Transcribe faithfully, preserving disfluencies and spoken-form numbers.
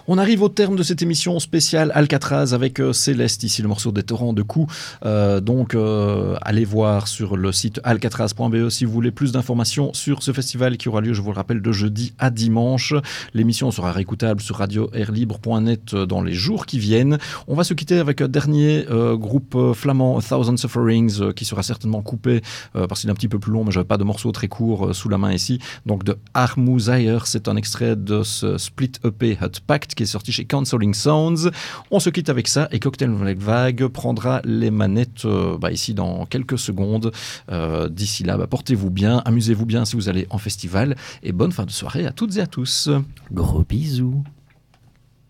On arrive au terme de cette émission spéciale Alcatraz avec euh, Céleste, ici le morceau des torrents de coups. Euh, donc euh, allez voir sur le site alcatraz point b e si vous voulez plus d'informations sur ce festival qui aura lieu, je vous le rappelle, de jeudi à dimanche. L'émission sera réécoutable sur radio air libre point net dans les jours qui viennent. On va se quitter avec un dernier euh, groupe flamand, A Thousand Sufferings, euh, qui sera certainement coupé euh, parce qu'il est un petit peu plus long, mais je n'avais pas de morceau très court euh, sous la main ici. Donc de Armuzair, c'est un extrait de ce split E P Hut Pact qui est sorti chez Counseling Sounds. On se quitte avec ça et Cocktail Vague prendra les manettes euh, bah, ici dans quelques secondes. Euh, d'ici là, bah, portez-vous bien, amusez-vous bien si vous allez en festival et bonne fin de soirée à toutes et à tous. Gros bisous.